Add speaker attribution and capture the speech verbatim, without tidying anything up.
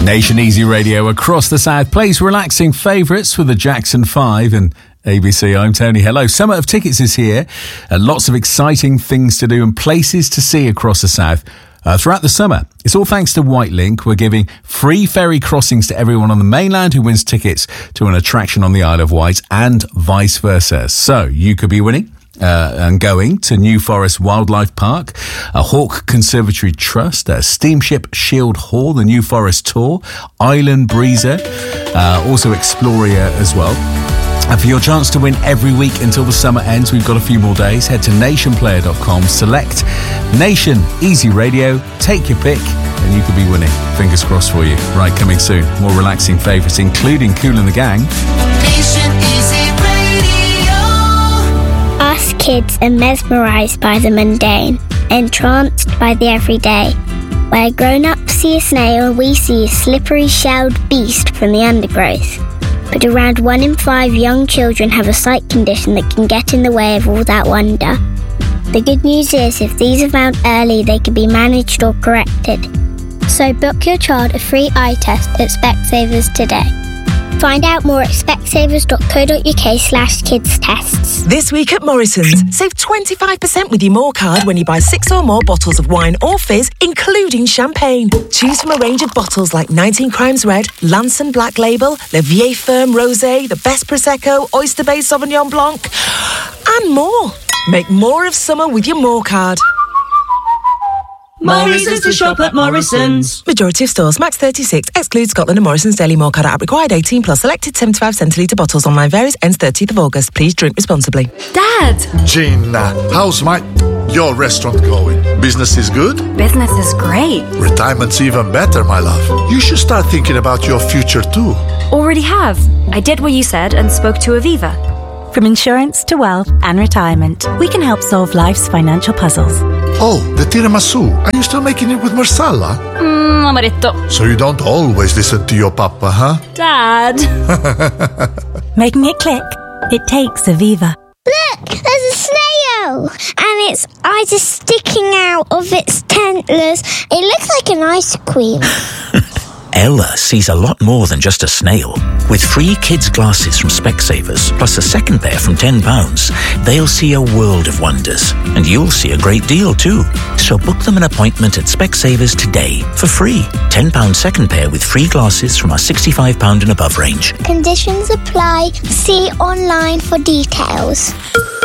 Speaker 1: Nation Easy Radio across the South plays relaxing favourites with the Jackson five and A B C. I'm Tony. Hello. Summer of Tickets is here. Uh, lots of exciting things to do and places to see across the South uh, throughout the summer. It's all thanks to Whitelink. We're giving free ferry crossings to everyone on the mainland who wins tickets to an attraction on the Isle of Wight and vice versa. So you could be winning Uh, and going to New Forest Wildlife Park, a Hawke Conservatory Trust, a Steamship Shield Hall, the New Forest Tour, Island Breezer, uh, also Exploria as well. And for your chance to win every week until the summer ends, we've got a few more days. Head to nation player dot com, select Nation Easy Radio, take your pick, and you could be winning. Fingers crossed for you. Right, coming soon. More relaxing favourites, including Kool and the Gang.
Speaker 2: Nation Easy Radio.
Speaker 3: Us kids are mesmerised by the mundane, entranced by the everyday. Where grown-ups see a snail, we see a slippery shelled beast from the undergrowth. But around one in five young children have a sight condition that can get in the way of all that wonder. The good news is, if these are found early, they can be managed or corrected. So book your child a free eye test at Specsavers today. Find out more at specsavers.co.uk slash kids tests.
Speaker 4: This week at Morrison's, save twenty-five percent with your More card when you buy six or more bottles of wine or fizz, including champagne. Choose from a range of bottles like nineteen Crimes Red, Lanson Black Label, Le Vieille Ferme Rosé, the Best Prosecco, Oyster Bay Sauvignon Blanc, and more. Make more of summer with your More card.
Speaker 2: Morrison's to shop at Morrison's.
Speaker 4: Majority of stores, max thirty-six, excludes Scotland and Morrison's Daily More card app required eighteen plus, selected seventy-five centilitre bottles, online varies, ends thirtieth of August. Please drink responsibly.
Speaker 5: Dad!
Speaker 6: Gina, how's my... your restaurant going? Business is good?
Speaker 5: Business is great.
Speaker 6: Retirement's even better, my love. You should start thinking about your future too.
Speaker 5: Already have. I did what you said and spoke to Aviva.
Speaker 7: From insurance to wealth and retirement, we can help solve life's financial puzzles.
Speaker 6: Oh, the tiramisu. Are you still making it with Marsala?
Speaker 5: Mmm, amaretto.
Speaker 6: So you don't always listen to your papa, huh?
Speaker 5: Dad.
Speaker 7: Making it click? It takes Aviva.
Speaker 3: Look, there's a snail, and its eyes are sticking out of its antlers. It looks like an ice cream.
Speaker 8: Ella sees a lot more than just a snail. With free kids' glasses from Specsavers, plus a second pair from ten pounds, they'll see a world of wonders. And you'll see a great deal too. So book them an appointment at Specsavers today for free. ten pounds second pair with free glasses from our sixty-five pounds and above range.
Speaker 3: Conditions apply. See online for details.